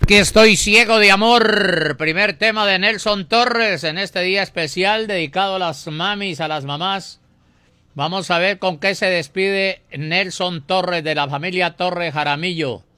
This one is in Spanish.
Aquí estoy ciego de amor. Primer tema de Nelson Torres en este día especial dedicado a las mamis, a las mamás. Vamos a ver con qué se despide Nelson Torres de la familia Torres Jaramillo.